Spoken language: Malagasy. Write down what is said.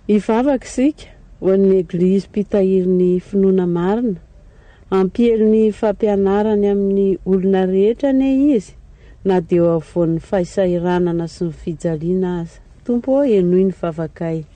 Ivavaka isika ho an'ny Eglizy mpitahiry finoana marina, ampiely ny fampianarany amin'ny olona rehetra ane izy, na dia eo avoan'ny fahasahiranana sy ny fijaliana aza. Tompo enoy ny vavakay.